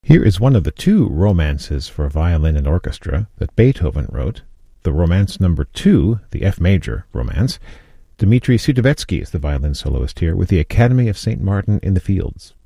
Here is one of the two romances for violin and orchestra that Beethoven wrote, the Romance No. 2, the F major romance. Dmitri Sudovetsky is the violin soloist here with the Academy of St. Martin in the Fields.